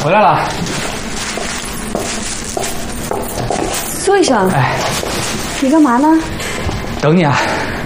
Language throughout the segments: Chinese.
回来了。 苏医生， 哎， 你干嘛呢？ 等你啊。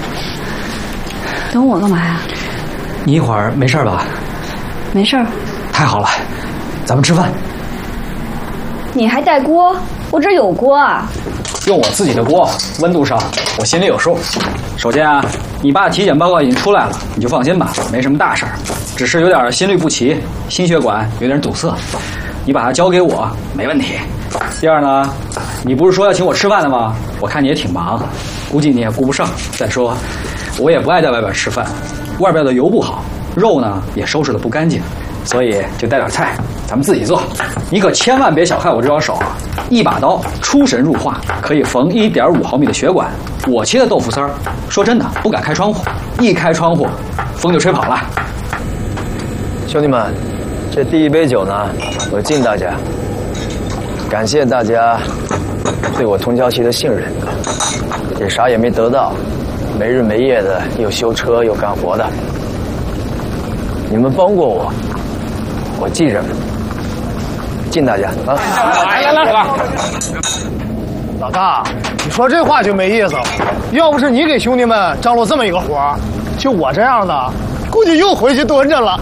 等我干嘛呀？ 你一会儿没事吧？ 没事儿。 太好了，咱们吃饭。 你还带锅？我这有锅啊。 用我自己的锅，温度上我心里有数。首先啊，你爸体检报告已经出来了，你就放心吧，没什么大事儿，只是有点心律不齐，心血管有点堵塞。你把它交给我，没问题。第二呢，你不是说要请我吃饭的吗？我看你也挺忙，估计你也顾不上。再说，我也不爱在外边吃饭，外边的油不好，肉呢也收拾得不干净，所以就带点菜，咱们自己做。你可千万别小看我这双手啊，一把刀出神入化，可以缝1.5毫米的血管。我切的豆腐丝儿，说真的不敢开窗户，一开窗户，风就吹跑了。 兄弟们，这第一杯酒呢，我敬大家，感谢大家对我同校期的信任，也啥也没得到，没日没夜的又修车又干活的，你们帮过我，我记着，敬大家啊！ 来，老大，你说这话就没意思了。要不是你给兄弟们张罗这么一个活，就我这样的，估计又回去蹲着了。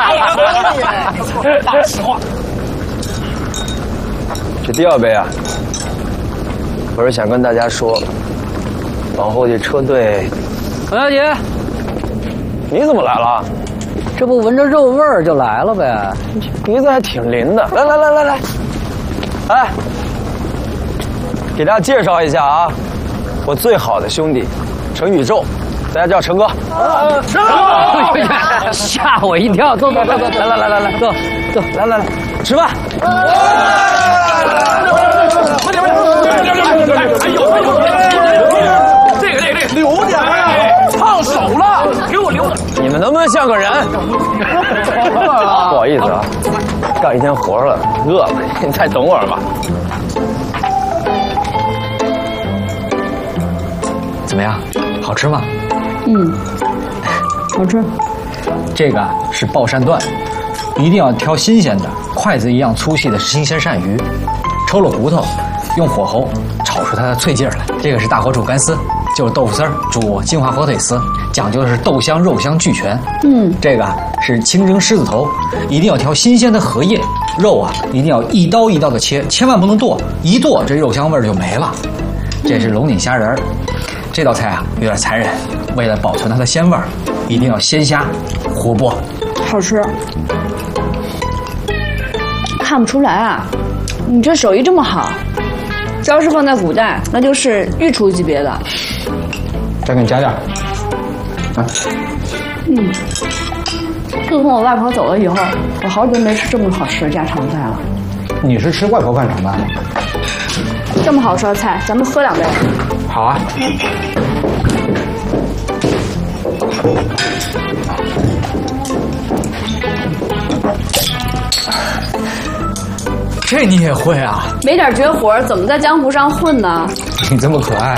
大实话。 这第二杯啊，我是想跟大家说，往后这车队， 王小姐， 你怎么来了？ 这不闻着肉味儿就来了呗？ 鼻子还挺灵的。来，哎，给大家介绍一下啊，我最好的兄弟程宇宙，大家叫程哥。 程哥，吓我一跳！坐，来，坐，来，吃饭。 这个，留点啊！烫手了，给我留点。 你们能不能像个人？不好意思啊，干一天活了，饿了，你再等会儿吧。 怎么样，好吃吗？ 好吃。 这个是鲍鳝段，一定要挑新鲜的，筷子一样粗细的新鲜鳝鱼，抽了骨头，用火候炒出它的脆劲儿来。这个是大火煮干丝，就是豆腐丝儿煮金华火腿丝，讲究的是豆香肉香俱全。这个是清蒸狮子头，一定要挑新鲜的荷叶，肉啊一定要一刀一刀的切，千万不能剁，一剁这肉香味儿就没了。这是龙井虾仁儿，这道菜啊有点残忍，为了保存它的鲜味儿，一定要鲜虾活剥。 好吃。看不出来啊，你这手艺这么好，要是放在古代，那就是御厨级别的。 再给你加点。 自从我外婆走了以后，我好久没吃这么好吃的家常菜了。 你是吃外婆饭长大的？ 这么好吃的菜，咱们喝2杯。 好啊。这你也会啊？ 没点绝活，怎么在江湖上混呢？ 你这么可爱，